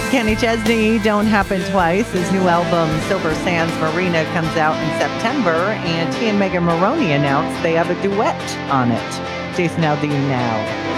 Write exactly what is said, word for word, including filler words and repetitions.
Kenny Chesney, Don't Happen Twice. His new album, Silver Sands Marina, comes out in September, and he and Megan Maroney announced they have a duet on it. Jason Aldean now.